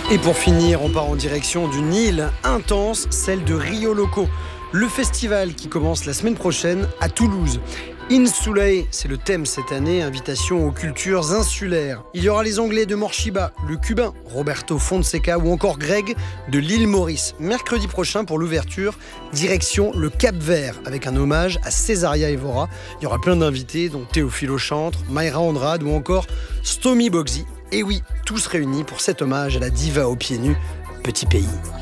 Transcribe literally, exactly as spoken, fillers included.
Et pour finir, on part en direction d'une île intense, celle de Rio Loco. Le festival qui commence la semaine prochaine à Toulouse. Insulae, c'est le thème cette année, invitation aux cultures insulaires. Il y aura les Anglais de Morchiba, le Cubain Roberto Fonseca ou encore Greg de l'île Maurice. Mercredi prochain pour l'ouverture, direction le Cap-Vert avec un hommage à Césaria Évora. Il y aura plein d'invités dont Théophile Auchantre, Mayra Andrade ou encore Stomy Bogsy. Et oui, tous réunis pour cet hommage à la diva aux pieds nus, Petit Pays.